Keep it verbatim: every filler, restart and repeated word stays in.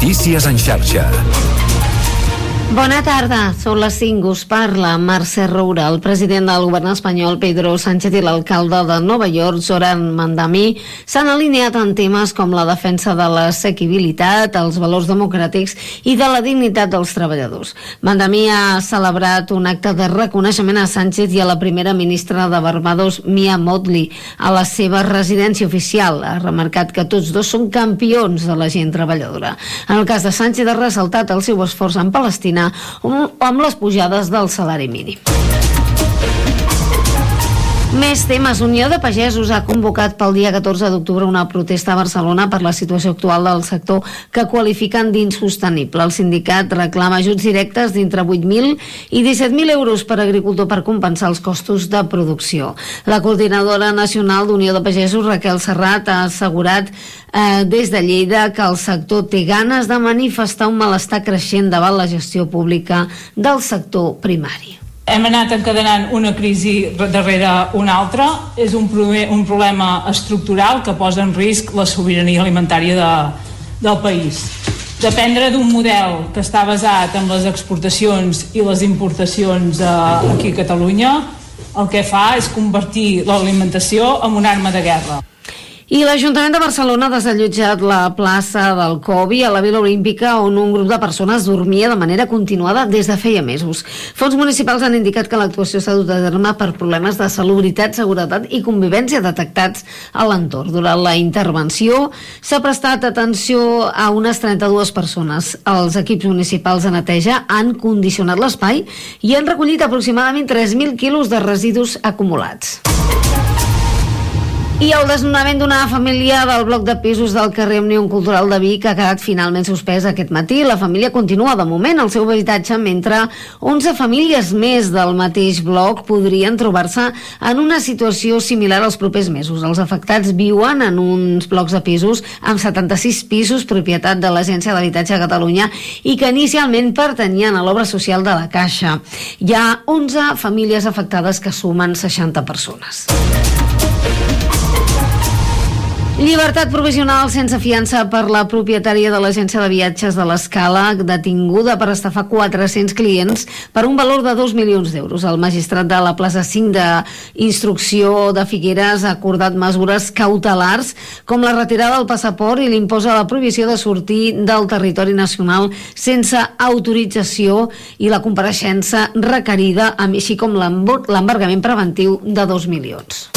Notícies en xarxa. Bona tarda, són les cinc, us parla Mercè Roura. El president del govern espanyol, Pedro Sánchez, i l'alcalde de Nova York, Zoran Mandami, s'han alineat en temes com la defensa de l'assequibilitat, els valors democràtics i de la dignitat dels treballadors. Mandami ha celebrat un acte de reconeixement a Sánchez i a la primera ministra de Barbados, Mia Mottley, a la seva residència oficial. Ha remarcat que tots dos són campions de la gent treballadora. En el cas de Sánchez, ha ressaltat el seu esforç en Palestina amb les pujades del salari mínim. Més temes. Unió de Pagesos ha convocat pel dia catorze d'octubre una protesta a Barcelona per la situació actual del sector que qualifiquen d'insostenible. El sindicat reclama ajuts directes d'entre vuit mil i disset mil euros per agricultor per compensar els costos de producció. La coordinadora nacional d'Unió de Pagesos, Raquel Serrat, ha assegurat eh, des de Lleida que el sector té ganes de manifestar un malestar creixent davant la gestió pública del sector primari. Hem anat encadenant una crisi darrere una altra. És un, un problema estructural que posa en risc la sobirania alimentària de, del país. Dependre d'un model que està basat en les exportacions i les importacions eh, aquí a Catalunya, el que fa és convertir l'alimentació en una arma de guerra. I l'Ajuntament de Barcelona ha desallotjat la plaça del Cobi a la Vila Olímpica, on un grup de persones dormia de manera continuada des de feia mesos. Fons municipals han indicat que l'actuació s'ha dut a terme per problemes de salubritat, seguretat i convivència detectats a l'entorn. Durant la intervenció s'ha prestat atenció a unes trenta-dues persones. Els equips municipals de neteja han condicionat l'espai i han recollit aproximadament tres mil quilos de residus acumulats. I el desnonament d'una família del bloc de pisos del carrer Òmnium Cultural de Vic ha quedat finalment suspès aquest matí. La família continua de moment al seu habitatge, mentre onze famílies més del mateix bloc podrien trobar-se en una situació similar als propers mesos. Els afectats viuen en uns blocs de pisos amb setanta-sis pisos, propietat de l'Agència d'Habitatge de Catalunya, i que inicialment pertanyien a l'obra social de la Caixa. Hi ha onze famílies afectades que sumen seixanta persones. Llibertat provisional sense fiança per la propietària de l'agència de viatges de l'Escala, detinguda per estafar quatre-cents clients per un valor de dos milions d'euros. El magistrat de la plaça cinc d'Instrucció de Figueres ha acordat mesures cautelars com la retirada del passaport i l'imposa la prohibició de sortir del territori nacional sense autorització i la compareixença requerida, així com l'embargament preventiu de dos milions.